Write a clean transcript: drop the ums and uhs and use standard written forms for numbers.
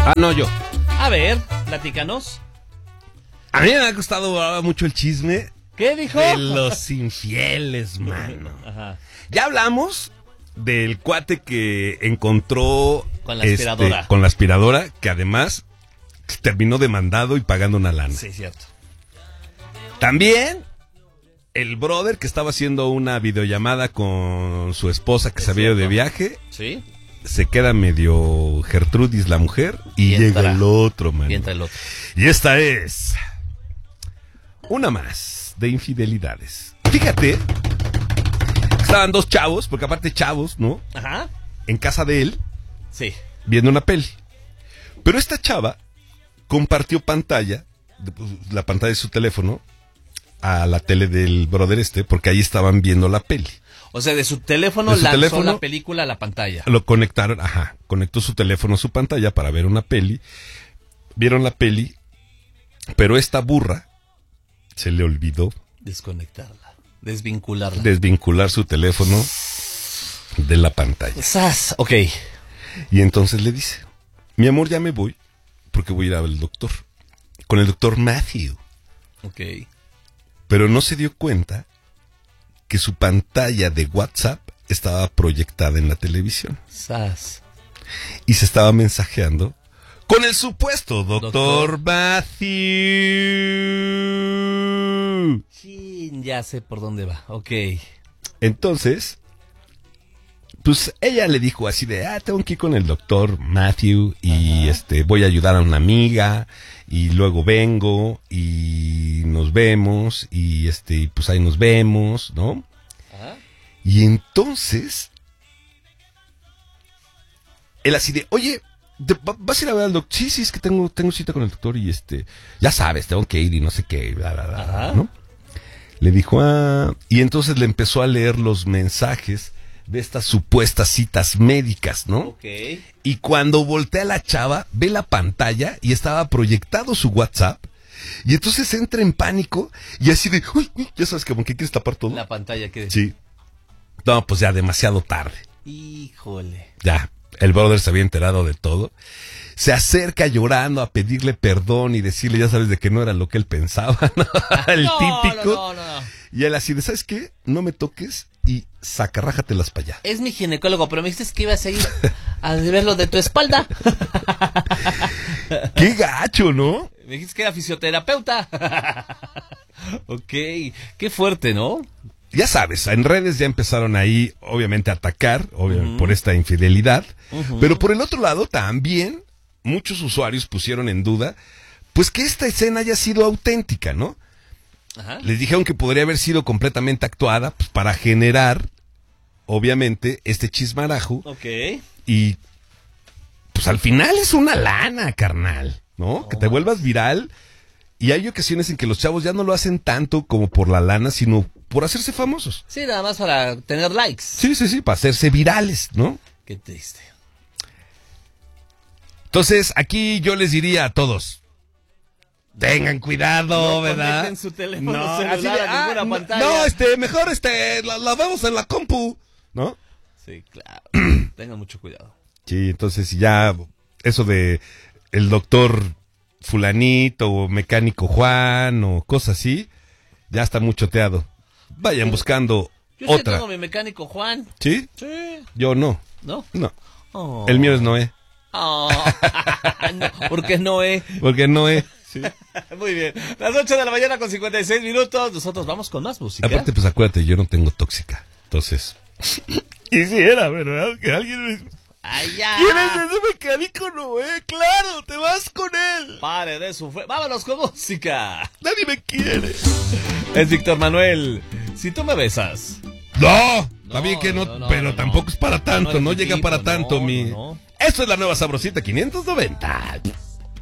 No, yo. A ver, platícanos. A mí me ha gustado mucho el chisme. ¿Qué dijo? De los infieles, mano. Ajá. Ya hablamos del cuate que encontró Con la aspiradora. Con la aspiradora, que además terminó demandado y pagando una lana. Sí, cierto. También el brother que estaba haciendo una videollamada con su esposa que se había ido de viaje. Sí. Se queda medio Gertrudis la mujer y llega el otro, man. Y entra el otro. Y esta es una más de infidelidades. Fíjate, estaban dos chavos, porque aparte chavos, ¿no? Ajá. En casa de él, Sí. viendo una peli. Pero esta chava compartió pantalla, la pantalla de su teléfono, a la tele del brother porque ahí estaban viendo la peli. O sea, de su teléfono lanzó la película a la pantalla. Lo conectaron, conectó su teléfono a su pantalla para ver una peli. Vieron la peli, pero esta burra se le olvidó desconectarla, desvincularla. Desvincular su teléfono de la pantalla. ¡Sas! Ok. Y entonces le dice, mi amor, ya me voy, porque voy a ir a ver al doctor. Con el doctor Matthew. Ok. Pero no se dio cuenta que su pantalla de WhatsApp estaba proyectada en la televisión. ¡Sas! Y se estaba mensajeando con el supuesto doctor Matthew. Sí, ya sé por dónde va. Ok. Entonces, pues ella le dijo así de, tengo que ir con el doctor Matthew y voy a ayudar a una amiga y luego vengo y nos vemos y pues ahí nos vemos, ¿no? Ajá. Y entonces él así de, oye, ¿vas a ir a ver al doctor? Sí, es que tengo cita con el doctor y ya sabes, tengo que ir y no sé qué, bla, bla, bla, ¿no? Le dijo, y entonces le empezó a leer los mensajes de estas supuestas citas médicas, ¿no? Ok. Y cuando voltea la chava, ve la pantalla y estaba proyectado su WhatsApp. Y entonces entra en pánico y así de, uy, ya sabes que, ¿por qué quieres tapar todo? La pantalla, ¿qué? Sí. No, pues ya demasiado tarde. Híjole. Ya, el brother se había enterado de todo. Se acerca llorando a pedirle perdón y decirle, ya sabes, de que no era lo que él pensaba, ¿no? El típico. No. Y él así de, ¿sabes qué? No me toques y sacarrájatelas para allá. Es mi ginecólogo, pero me dijiste que ibas a ir a ver lo de tu espalda. ¡Qué gacho!, ¿no? Me dijiste que era fisioterapeuta. Ok, qué fuerte, ¿no? Ya sabes, en redes ya empezaron ahí, obviamente, a atacar, por esta infidelidad. Pero por el otro lado, también muchos usuarios pusieron en duda, pues que esta escena haya sido auténtica, ¿no? Ajá. Les dijeron que podría haber sido completamente actuada, pues, para generar, obviamente, este chismarajo. Ok. Y, pues, al final es una lana, carnal, ¿no? Que te vuelvas viral. Y hay ocasiones en que los chavos ya no lo hacen tanto como por la lana, sino por hacerse famosos. Sí, nada más para tener likes. Sí, para hacerse virales, ¿no? Qué triste. Entonces, aquí yo les diría a todos, tengan cuidado, no ¿verdad? No su teléfono celular a ninguna pantalla. No, mejor la vemos en la compu, ¿no? Sí, claro. Tengan mucho cuidado. Sí, entonces ya eso de el doctor fulanito o mecánico Juan o cosas así, ya está muy choteado. Vayan buscando yo otra. Yo tengo mi mecánico Juan. ¿Sí? Sí. Yo no. ¿No? No. Oh. El mío es Noé. Oh. No, ¿por qué Noé? Porque Noé. Sí. Muy bien. Las 8 de la mañana con 56 minutos. Nosotros vamos con más música. Aparte, pues acuérdate, yo no tengo tóxica. Entonces, quisiera, ¿verdad? Que alguien me... ¡Ay, ya! ¿Quieres ese mecánico Noé? ¡Claro! ¡Te vas con él! ¡Pare de sufrir! ¡Vámonos con música! ¡Nadie me quiere! Es Víctor Manuel. Si tú me besas. ¡No! Está bien que no, pero tampoco es para tanto. No llega para tanto, mi... No. Esto es la nueva Sabrosita 590.